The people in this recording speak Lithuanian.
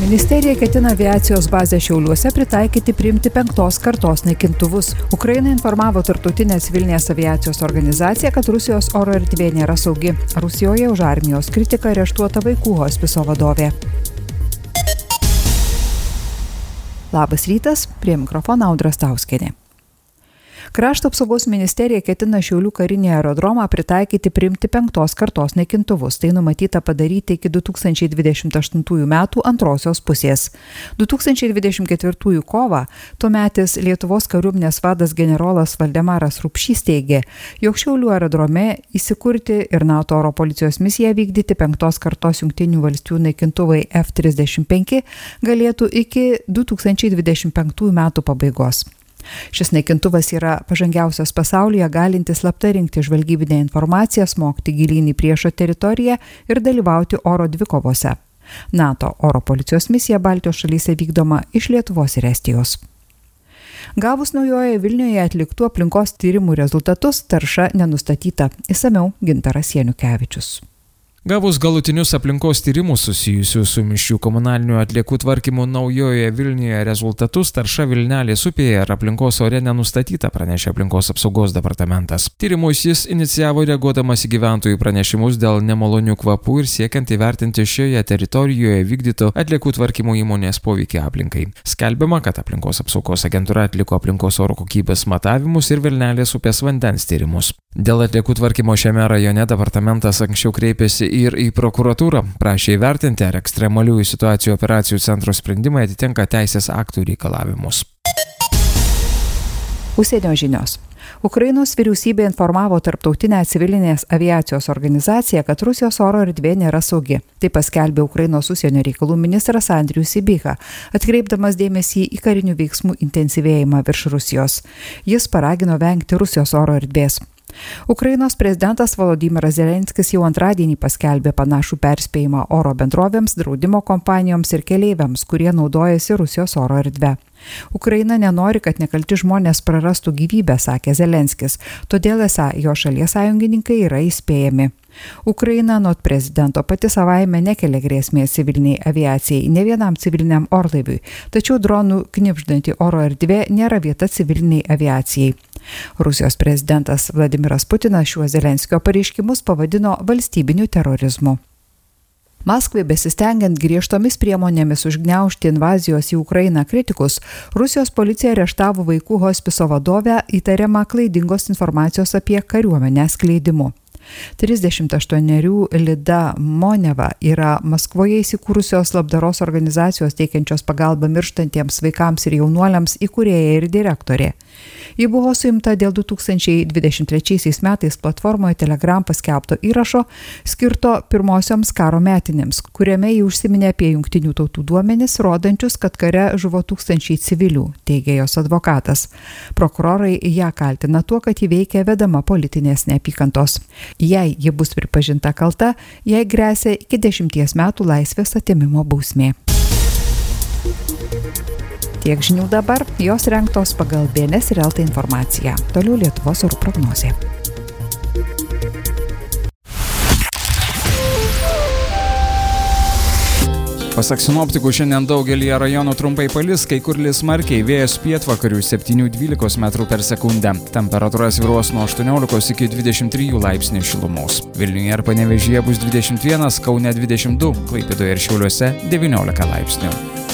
Ministerija ketina aviacijos bazę Šiauliuose pritaikyti priimti 5. kartos naikintuvus. Ukraina informavo Tarptautinę civilinės aviacijos organizaciją, kad Rusijos oro erdvė nėra saugi. Rusijoje už armijos kritiką areštuota vaikų hospiso vadovė. Labas rytas, prie mikrofono Audra Stauskienė. Krašto apsaugos ministerija ketina Šiaulių karinį aerodromą pritaikyti priimti 5. kartos naikintuvus. Tai numatyta padaryti iki 2028 metų antrosios pusės. 2024 kovą tuometis Lietuvos kariuomenės vadas generolas Valdemaras Rupšys teigė, jog Šiaulių aerodrome įsikurti ir NATO oro policijos misiją vykdyti 5. kartos Jungtinių valstijų naikintuvai F-35 galėtų iki 2025 metų pabaigos. Šis naikintuvas yra pažangiausias pasaulyje, galintis slapta rinkti žvalgybinę informaciją, smogti gilyn į priešo teritoriją ir dalyvauti oro dvikovose. NATO oro policijos misija Baltijos šalyse vykdoma iš Lietuvos ir Estijos. Gavus Naujojoje Vilniuje atliktų aplinkos tyrimų rezultatus, tarša nenustatyta. Išsamiau Gintaras Janukevičius. Gavus galutinius aplinkos tyrimus susijusius su mišrių komunalinių atliekų tvarkymu Naujojoje Vilniuje rezultatus, tarša Vilnelės upėje ir aplinkos ore nenustatyta, pranešė aplinkos apsaugos departamentas. Tyrimus jis inicijavo reaguodamas į gyventojų pranešimus dėl nemalonių kvapų ir siekiant įvertinti šioje teritorijoje vykdyto atliekų tvarkymo įmonės poveikį aplinkai. Skelbiama, kad aplinkos apsaugos agentūra atliko aplinkos oro kokybės matavimus ir Vilnelės upės vandens tyrimus. Dėl atliekų tvarkymo šiame rajone departamentas anksčiau kreipėsi ir į prokuratūrą, prašė įvertinti, ar ekstremaliųjų situacijų operacijų centro sprendimai atitinka teisės aktų reikalavimus. Užsienio žinios. Ukrainos vyriausybė informavo Tarptautinę civilinės aviacijos organizaciją, kad Rusijos oro erdvė nėra saugi. Tai paskelbė Ukrainos užsienio reikalų ministras Andrius Sybiha, atkreipdamas dėmesį į karinių veiksmų intensyvėjimą virš Rusijos. Jis paragino vengti Rusijos oro erdvės. Ukrainos prezidentas Volodymyras Zelenskis jau antradienį paskelbė panašų perspėjimą oro bendrovėms, draudimo kompanijoms ir keleiviams, kurie naudojasi Rusijos oro erdve. Ukraina nenori, kad nekalti žmonės prarastų gyvybę, sakė Zelenskis, todėl esą jo šalies sąjungininkai yra įspėjami. Ukraina anot prezidento pati savaime nekelia grėsmės civiliniai aviacijai, ne vienam civiliniam orlaiviui, tačiau dronų knibždanti oro erdvė nėra vieta civiliniai aviacijai. Rusijos prezidentas Vladimiras Putinas šiuos Zelenskio pareiškimus pavadino valstybiniu terorizmu. Maskvai besistengiant griežtomis priemonėmis užgniaužti invazijos į Ukrainą kritikus, Rusijos policija areštavo vaikų hospiso vadovę įtariamą klaidingos informacijos apie kariuomenę skleidimu. 38 Lida Moneva yra Maskvoje įsikūrusios labdaros organizacijos teikiančios pagalbą mirštantiems vaikams ir jaunuoliams įkūrėja ir direktorė. Ji buvo suimta dėl 2023 metais platformoje Telegram paskelbto įrašo skirto pirmosioms karo metinėms, kuriame ji užsiminė apie Jungtinių tautų duomenis, rodančius, kad kare žuvo 1000 civilių, teigė jos advokatas. Prokurorai ją kaltina tuo, kad ji veikia vedama politinės neapykantos. Jei ji bus pripažinta kalta, jai gresia iki 10 metų laisvės atėmimo bausmė. Tiek žinių dabar, jos rengtos pagal BNS ir LT informaciją. Toliau Lietuvos orų prognozė. Pasak sinoptikų, šiandien daugelį rajonų trumpai palis, kai kur lis smarkiai, vėjas pietvakarių 7–12 metrų per sekundę. Temperatūra svyruos nuo 18 iki 23 laipsnių šilumos. Vilniuje ir Panevėžyje bus 21, Kaune 22, Klaipėdoje ir Šiauliuose 19 laipsnių.